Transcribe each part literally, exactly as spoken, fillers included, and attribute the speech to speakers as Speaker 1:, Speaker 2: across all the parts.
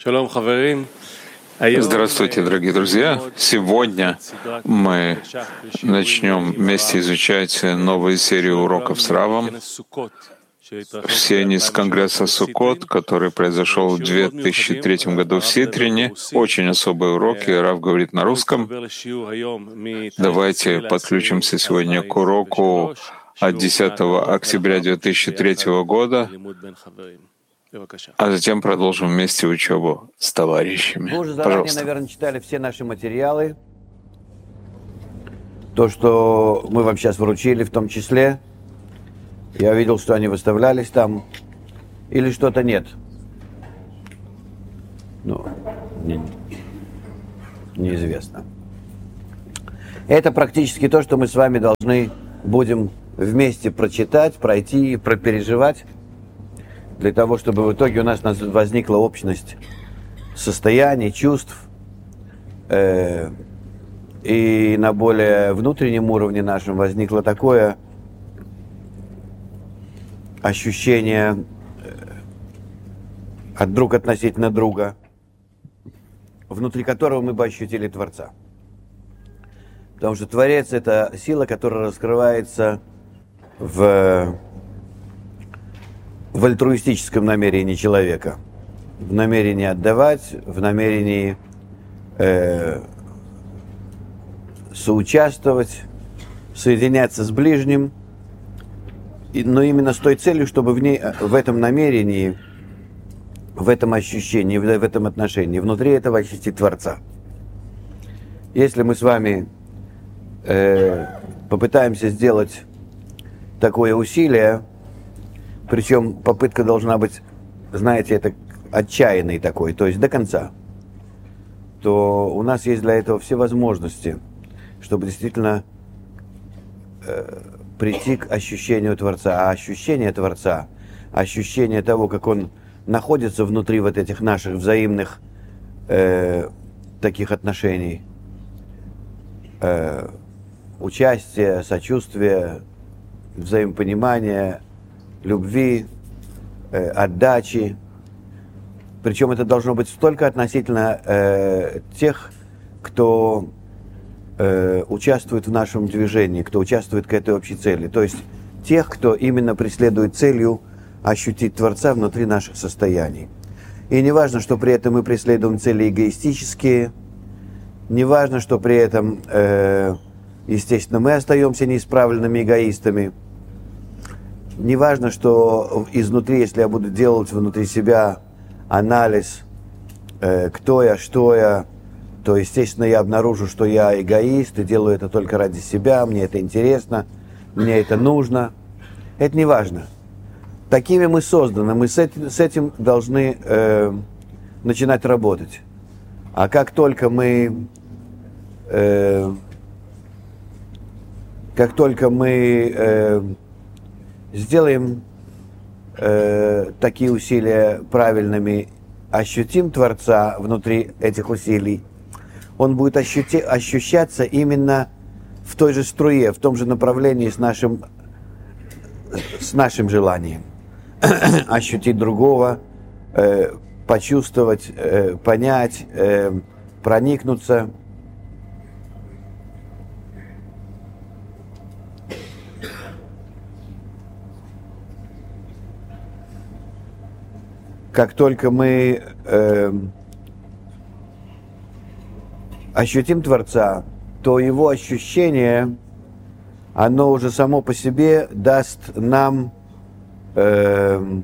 Speaker 1: Здравствуйте, дорогие друзья! Сегодня мы начнем вместе изучать новую серию уроков с Равом. Все они с Конгресса Суккот, который произошел в две тысячи третьем году в Ситрине. Очень особые уроки. Рав говорит на русском. Давайте подключимся сегодня к уроку от десятого октября две тысячи третьего года, а затем продолжим вместе учебу с товарищами.
Speaker 2: Вы уже заранее,
Speaker 1: Пожалуйста.
Speaker 2: наверное, читали все наши материалы. То, что мы вам сейчас вручили, в том числе. Я видел, что они выставлялись там. Или что-то нет. Ну, не, неизвестно. Это практически то, что мы с вами должны будем вместе прочитать, пройти, пропереживать, для того, чтобы в итоге у нас возникла общность состояний, чувств, э, и на более внутреннем уровне нашем возникло такое ощущение от друг относительно друга, внутри которого мы бы ощутили Творца. Потому что Творец — это сила, которая раскрывается в, в альтруистическом намерении человека, в намерении отдавать, в намерении э, соучаствовать, соединяться с ближним, и, но именно с той целью, чтобы в, ней, в этом намерении, в этом ощущении, в, в этом отношении, внутри этого ощутить Творца. Если мы с вами э, попытаемся сделать такое усилие, причем попытка должна быть, знаете, это отчаянный такой, то есть до конца, то у нас есть для этого все возможности, чтобы действительно э, прийти к ощущению Творца. А ощущение Творца, ощущение того, как Он находится внутри вот этих наших взаимных э, таких отношений, э, участия, сочувствия, взаимопонимания, любви, э, отдачи. Причем это должно быть столько относительно э, тех, кто э, участвует в нашем движении, кто участвует к этой общей цели. То есть тех, кто именно преследует целью ощутить Творца внутри наших состояний. И не важно, что при этом мы преследуем цели эгоистические, не важно, что при этом, э, естественно, мы остаемся неисправленными эгоистами. Не важно, что изнутри, если я буду делать внутри себя анализ, э, кто я, что я, то, естественно, я обнаружу, что я эгоист и делаю это только ради себя, мне это интересно, мне это нужно. Это не важно. Такими мы созданы, мы с этим, с этим должны э, начинать работать. А как только мы, э, как только мы э, сделаем э, такие усилия правильными, ощутим Творца внутри этих усилий, Он будет ощути, ощущаться именно в той же струе, в том же направлении с нашим, с нашим желанием. Ощутить другого, э, почувствовать, э, понять, э, проникнуться. Как только мы э, ощутим Творца, то его ощущение, оно уже само по себе даст нам Э,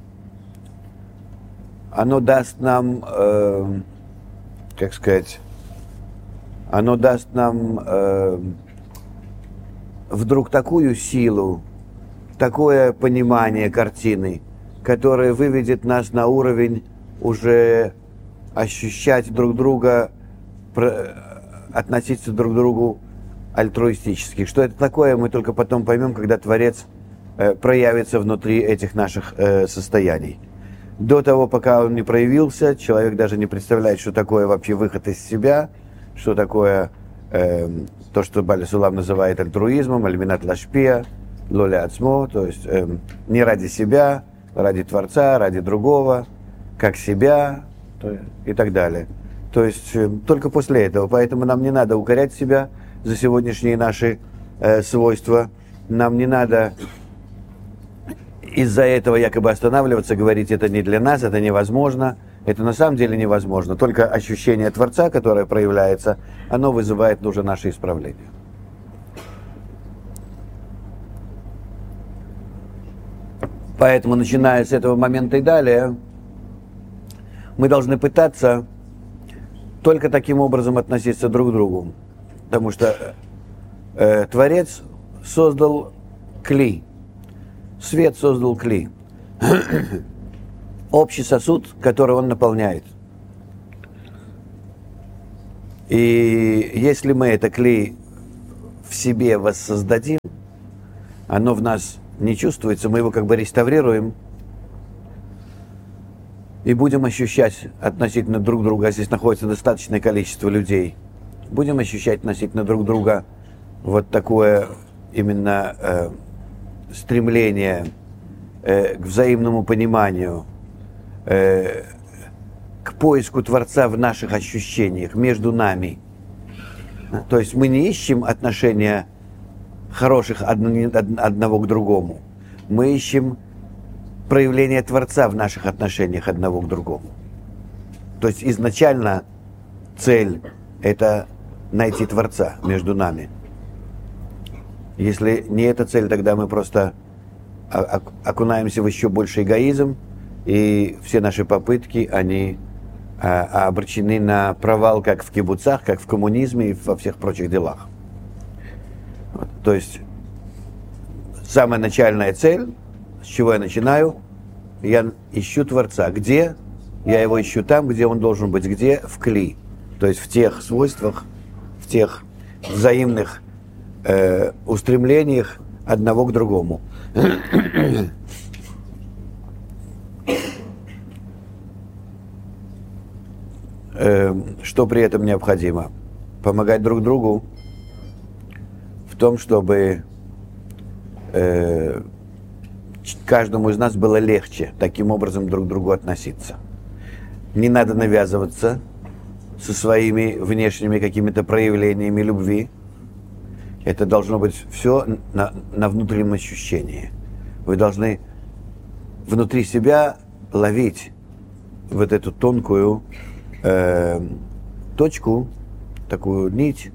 Speaker 2: оно даст нам, э, как сказать, оно даст нам э, вдруг такую силу, такое понимание картины, которое выведет нас на уровень уже ощущать друг друга, относиться друг к другу альтруистически. Что это такое, мы только потом поймем, когда Творец проявится внутри этих наших э, состояний. До того, пока он не проявился, человек даже не представляет, что такое вообще выход из себя, что такое э, то, что Бааль Сулам называет альтруизмом, альминат лашпия, лоля ацмо, то есть э, не ради себя, ради Творца, ради другого, как себя, и так далее. То есть только после этого. Поэтому нам не надо укорять себя за сегодняшние наши э, свойства. Нам не надо из-за этого якобы останавливаться, говорить, это не для нас, это невозможно. Это на самом деле невозможно. Только ощущение Творца, которое проявляется, оно вызывает уже наше исправление. Поэтому, начиная с этого момента и далее, мы должны пытаться только таким образом относиться друг к другу. Потому что э, Творец создал кли, свет создал кли, общий сосуд, который он наполняет. И если мы это кли в себе воссоздадим, оно в нас не чувствуется, мы его как бы реставрируем и будем ощущать относительно друг друга, здесь находится достаточное количество людей, будем ощущать относительно друг друга вот такое именно э, стремление э, к взаимному пониманию, э, к поиску Творца в наших ощущениях, между нами. То есть мы не ищем отношения хороших одного к другому. Мы ищем проявление Творца в наших отношениях одного к другому. То есть изначально цель – это найти Творца между нами. Если не эта цель, тогда мы просто окунаемся в еще больше эгоизм, и все наши попытки, они обречены на провал как в кибуцах, как в коммунизме и во всех прочих делах. То есть самая начальная цель, с чего я начинаю, я ищу Творца. Где? Я его ищу там, где он должен быть. Где? В кли. То есть в тех свойствах, в тех взаимных э, устремлениях одного к другому. э, что при этом необходимо? Помогать друг другу в том, чтобы э, каждому из нас было легче таким образом друг к другу относиться. Не надо навязываться со своими внешними какими-то проявлениями любви. Это должно быть все на, на внутреннем ощущении. Вы должны внутри себя ловить вот эту тонкую э, точку, такую нить,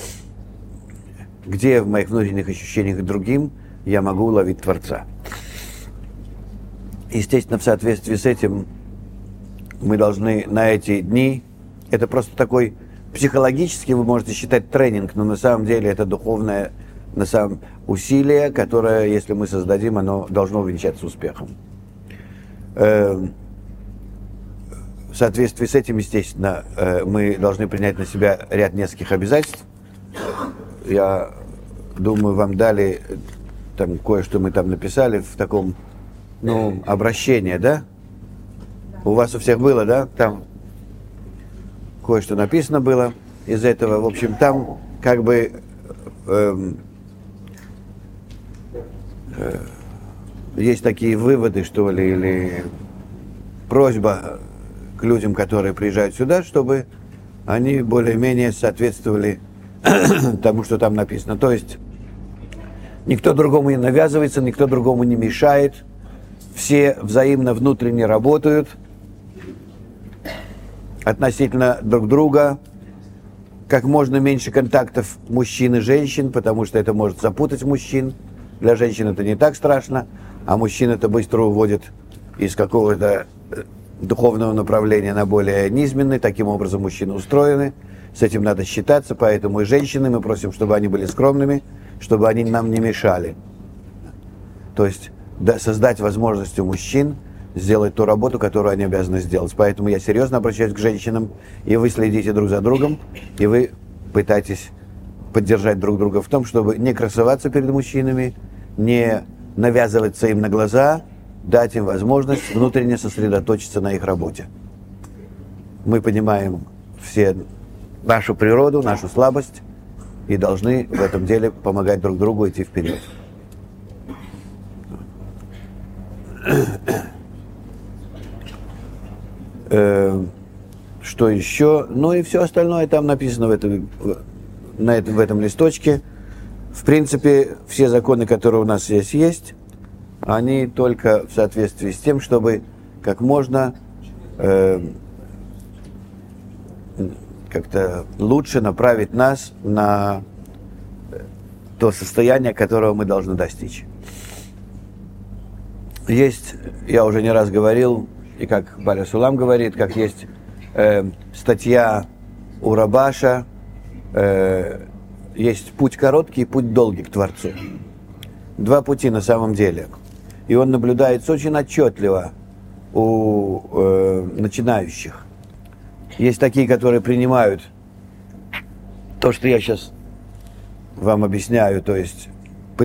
Speaker 2: где в моих внутренних ощущениях к другим я могу уловить Творца. Естественно, в соответствии с этим мы должны на эти дни, это просто такой психологически, вы можете считать тренинг, но на самом деле это духовное на самом усилие, которое, если мы создадим, оно должно увенчаться успехом. В соответствии с этим, естественно, мы должны принять на себя ряд нескольких обязательств. Я думаю, вам дали там кое-что мы там написали в таком, ну, обращение, да? У вас у всех было, да? Там кое-что написано было из этого. В общем, там как бы эм, э, есть такие выводы, что ли, или просьба к людям, которые приезжают сюда, чтобы они более-менее соответствовали тому, что там написано. То есть никто другому не навязывается, никто другому не мешает. Все взаимно внутренне работают относительно друг друга. Как можно меньше контактов мужчин и женщин, потому что это может запутать мужчин. Для женщин это не так страшно, а мужчин это быстро уводит из какого-то духовного направления на более низменный. Таким образом мужчины устроены. С этим надо считаться, поэтому и женщины мы просим, чтобы они были скромными, чтобы они нам не мешали. То есть да, создать возможность у мужчин сделать ту работу, которую они обязаны сделать. Поэтому я серьезно обращаюсь к женщинам, и вы следите друг за другом, и вы пытаетесь поддержать друг друга в том, чтобы не красоваться перед мужчинами, не навязываться им на глаза, дать им возможность внутренне сосредоточиться на их работе. Мы понимаем все нашу природу, нашу слабость, и должны в этом деле помогать друг другу идти вперед. что еще? Ну и все остальное там написано в этом, на этом, в этом листочке. В принципе, все законы, которые у нас здесь есть, они только в соответствии с тем, чтобы как можно э, как-то лучше направить нас на то состояние, которого мы должны достичь. Есть, я уже не раз говорил, и как Баля Сулам говорит, как есть э, статья у Рабаша, э, есть путь короткий и путь долгий к Творцу. Два пути на самом деле. И он наблюдается очень отчетливо у э, начинающих. Есть такие, которые принимают то, что я сейчас вам объясняю, то есть